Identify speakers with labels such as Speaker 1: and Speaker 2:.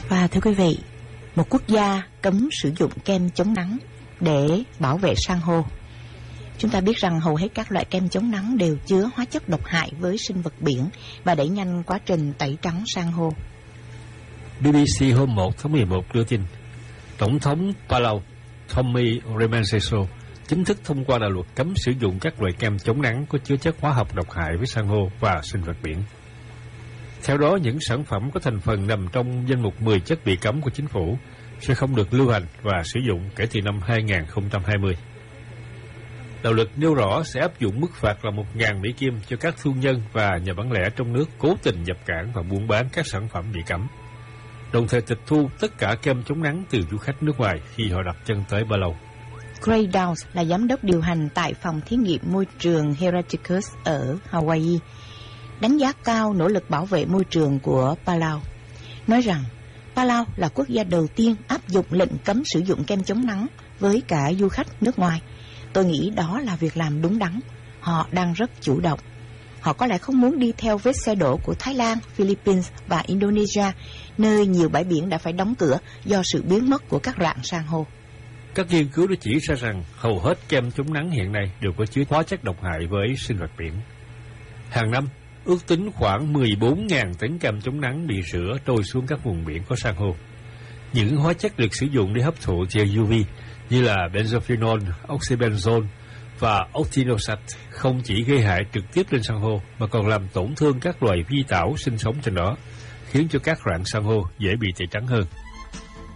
Speaker 1: Và thưa quý vị, một quốc gia cấm sử dụng kem chống nắng để bảo vệ san hô. Chúng ta biết rằng hầu hết các loại kem chống nắng đều chứa hóa chất độc hại với sinh vật biển và đẩy nhanh quá trình tẩy trắng san hô.
Speaker 2: BBC hôm 1 tháng 11 đưa tin, Tổng thống Palau Tommy Remenceso chính thức thông qua đạo luật cấm sử dụng các loại kem chống nắng có chứa chất hóa học độc hại với san hô và sinh vật biển. Theo đó, những sản phẩm có thành phần nằm trong danh mục 10 chất bị cấm của chính phủ sẽ không được lưu hành và sử dụng kể từ năm 2020. Đạo luật nêu rõ sẽ áp dụng mức phạt là 1.000 Mỹ Kim cho các thương nhân và nhà bán lẻ trong nước cố tình nhập cảng và buôn bán các sản phẩm bị cấm, đồng thời tịch thu tất cả kem chống nắng từ du khách nước ngoài khi họ đặt chân tới Palau.
Speaker 1: Gray Downs là giám đốc điều hành tại phòng thí nghiệm môi trường Heraticus ở Hawaii, đánh giá cao nỗ lực bảo vệ môi trường của Palau, nói rằng Palau là quốc gia đầu tiên áp dụng lệnh cấm sử dụng kem chống nắng với cả du khách nước ngoài. Tôi nghĩ đó là việc làm đúng đắn. Họ đang rất chủ động. Họ có lẽ không muốn đi theo vết xe đổ của Thái Lan, Philippines và Indonesia, nơi nhiều bãi biển đã phải đóng cửa do sự biến mất của các rạn san hô.
Speaker 2: Các nghiên cứu đã chỉ ra rằng hầu hết kem chống nắng hiện nay đều có chứa hóa chất độc hại với sinh vật biển. Hàng năm, ước tính khoảng 14.000 tấn kem chống nắng bị rửa trôi xuống các vùng biển có san hô. Những hóa chất được sử dụng để hấp thụ tia UV như là benzophenol, oxybenzone và octinoxat không chỉ gây hại trực tiếp lên san hô mà còn làm tổn thương các loài vi tảo sinh sống trên đó, khiến cho các rạn san hô dễ bị tẩy trắng hơn.